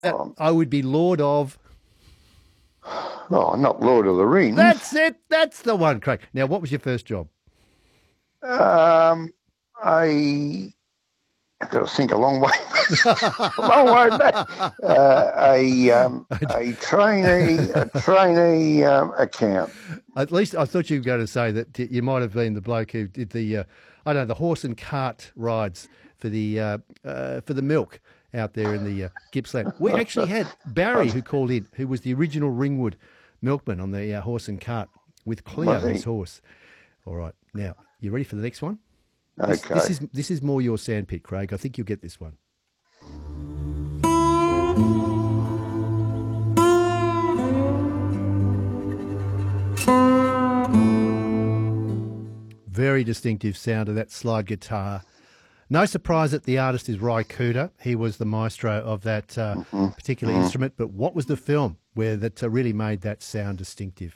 I would be Lord of... Oh, not Lord of the Rings. That's it. That's the one, Craig. Now, what was your first job? I got to think a long way, a long way back. A trainee account. At least I thought you were going to say that you might have been the bloke who did the horse and cart rides for the milk out there in the Gippsland. We actually had Barry who called in, who was the original Ringwood milkman on the horse and cart with Cleo, his horse. All right, now you ready for the next one? Okay. This is more your sandpit, Craig. I think you'll get this one. Very distinctive sound of that slide guitar. No surprise that the artist is Ry Cooder. He was the maestro of that particular instrument. But what was the film where that really made that sound distinctive?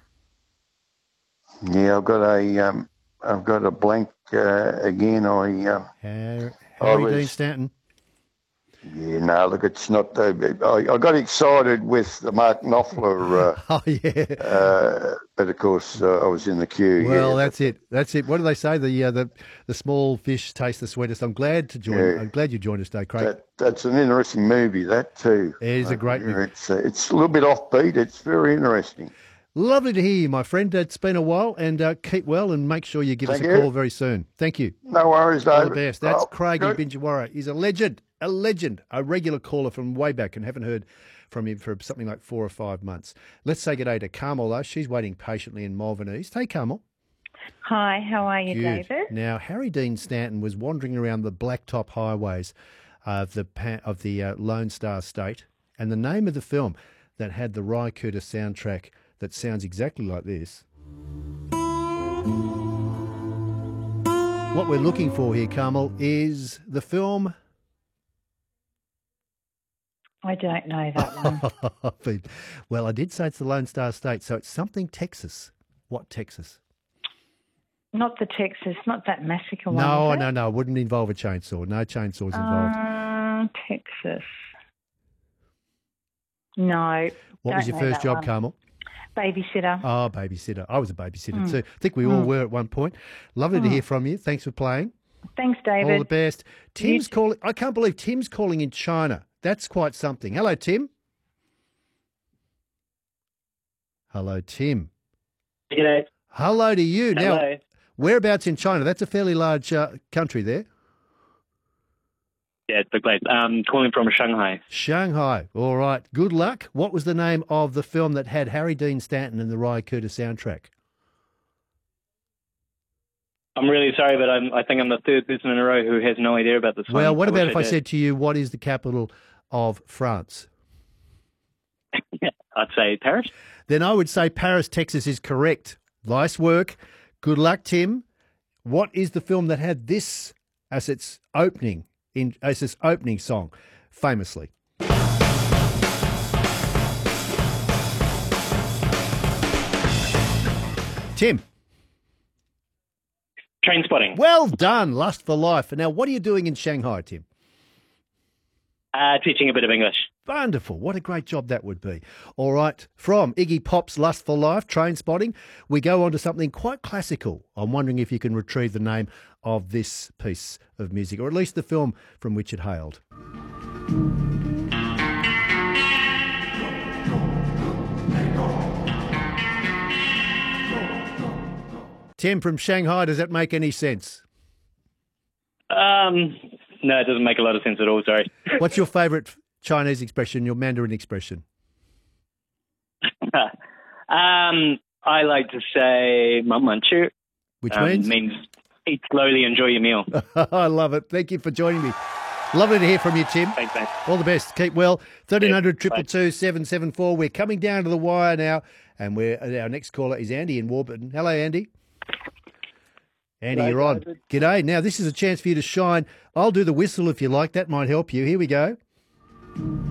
Yeah, I've got a blank again. Harry Dean Stanton. Yeah, no, look, it's not. I got excited with the Mark Knopfler. But of course, I was in the queue. Well, that's it. That's it. What do they say? The small fish taste the sweetest. I'm glad to join. I'm glad you joined us today, Craig. That's an interesting movie. That too. It is a great movie. It's a little bit offbeat. It's very interesting. Lovely to hear you, my friend. It's been a while, and keep well, and make sure you give us a call very soon. Thank you. No worries, David. All the best. That's Craig in Binjawara. He's a legend, a regular caller from way back, and haven't heard from him for something like 4 or 5 months. Let's say good day to Carmel, though. She's waiting patiently in Malvern East. Hey, Carmel. Hi, how are you, Good. David? Now, Harry Dean Stanton was wandering around the blacktop highways of the Lone Star State, and the name of the film that had the Ry Cooder soundtrack that sounds exactly like this. What we're looking for here, Carmel, is the film... I don't know that one. Well, I did say it's the Lone Star State, so it's something Texas. What Texas? Not the Texas, not that massacre one. No, it wouldn't involve a chainsaw. No chainsaws involved. Texas. No. What was your first job, Carmel? Babysitter. Oh, babysitter. I was a babysitter too. I think we all were at one point. Lovely to hear from you. Thanks for playing. Thanks, David. All the best. Tim's calling. I can't believe Tim's calling in China. That's quite something. Hello, Tim. Hello, Tim. G'day. Hello to you. Hello. Now, whereabouts in China? That's a fairly large country there. Yeah, it's a place. Calling from Shanghai. Shanghai. All right. Good luck. What was the name of the film that had Harry Dean Stanton and the Ry Cooder soundtrack? I'm really sorry, but I think I'm the third person in a row who has no idea about this one. Well, what about if I said to you, what is the capital of France? I'd say Paris. Then I would say Paris, Texas is correct. Nice work. Good luck, Tim. What is the film that had this as its opening song, famously? Tim. Trainspotting. Well done. Lust for Life. Now, what are you doing in Shanghai, Tim? Teaching a bit of English. Wonderful. What a great job that would be. All right. From Iggy Pop's Lust for Life, Trainspotting, we go on to something quite classical. I'm wondering if you can retrieve the name of this piece of music, or at least the film from which it hailed. Tim from Shanghai, does that make any sense? No, it doesn't make a lot of sense at all, sorry. What's your favourite Chinese expression, your Mandarin expression? I like to say "man man chu," which means eat slowly, enjoy your meal. I love it. Thank you for joining me. Lovely to hear from you, Tim. Thanks, mate. All the best. Keep well. 1300 222 774. We're coming down to the wire now, and our next caller is Andy in Warburton. Hello, Andy. Andy, you're on. David. G'day. Now, this is a chance for you to shine. I'll do the whistle if you like. That might help you. Here we go.